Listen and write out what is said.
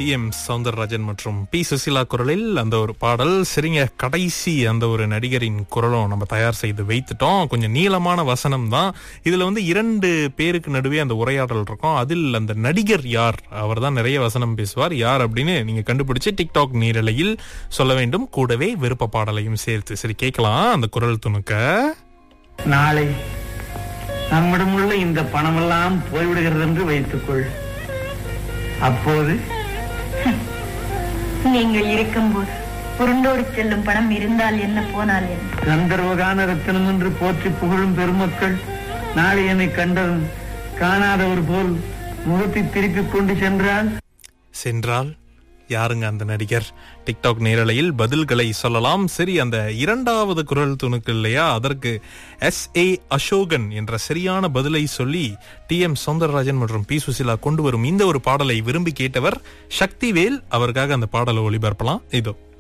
TM. Soundararajan மற்றும் B. Susheela குரலில் அந்த ஒரு பாடல். சரிங்க, கடைசி அந்த ஒரு நடிகரின் குரலும் நம்ம தயார் செய்து வைத்துட்டோம். கொஞ்சம் நீளமான வசனம் தான். இதுல வந்து 2 பேருக்கு நடுவே அந்த உரையாடல் இருக்கும். அதில் அந்த நடிகர் யார், அவர் தான் நிறைய வசனம் பேசுவார். யார் அப்படின்னு நீங்க கண்டுபிடிச்சு டிக்டாக் நேரலையில் சொல்ல வேண்டும். கூடவே விருப்ப பாடலையும் சேர்த்து. சரி, கேட்கலாம் அந்த குரல் துணுக்க. நாளை நம்மிடமுள்ள இந்த பணமெல்லாம் போய்விடுகிறது என்று வைத்துக்கொள். அப்போது நீங்கள் இருக்கும்போது உருண்டோடி செல்லும் பணம் இருந்தால் என்ன, போனால் என்ன? கந்தர்வகான ரத்தினம் என்று போற்றி புகழும் பெருமக்கள் நாளை என்னை கண்டதும் காணாதவர் போல் முகத்தை திருப்பிக் கொண்டு சென்றால் யாருங்க அந்த நடிகர்? டிக்டாக் நேரலையில் பதில்களை சொல்லலாம். சரி, அந்த 2வது குரல் துணுக்கு இல்லையா, அதற்கு S.A. அசோகன் என்ற சரியான பதிலை சொல்லி டி.எம். சௌந்தரராஜன் மற்றும் பி. சுசிலா கொண்டு வரும் இந்த ஒரு பாடலை விரும்பி கேட்டவர் சக்திவேல். அவருக்காக அந்த பாடலை ஒளிபரப்பலாம். இதோ.